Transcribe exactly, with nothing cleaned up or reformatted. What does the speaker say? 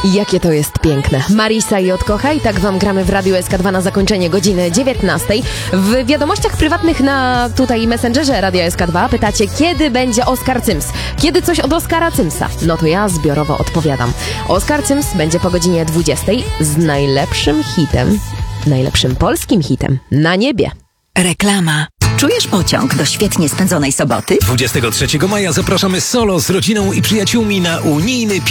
Jakie to jest piękne. Marisa i Odkocha i tak wam gramy w Radiu S K dwa na zakończenie godziny dziewiętnastej. W wiadomościach prywatnych na tutaj Messengerze Radia S K dwa pytacie, kiedy będzie Oskar Cyms? Kiedy coś od Oskara Cymsa? No to ja zbiorowo odpowiadam. Oskar Cyms będzie po godzinie dwudziestej z najlepszym hitem, najlepszym polskim hitem na niebie. Reklama. Czujesz pociąg do świetnie spędzonej soboty? dwudziestego trzeciego maja zapraszamy solo z rodziną i przyjaciółmi na unijny